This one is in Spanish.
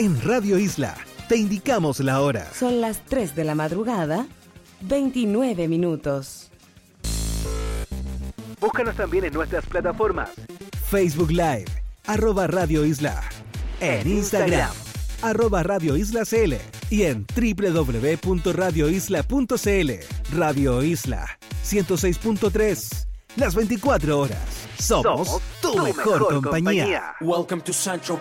En Radio Isla te indicamos la hora. Son las 3 de la madrugada, 29 minutos. Búscanos también en nuestras plataformas. Facebook Live, @Radio Isla. En Instagram, @Radio Isla CL. Y en www.radioisla.cl. Radio Isla 106.3. Las 24 horas. Somos tu mejor compañía. Welcome to Central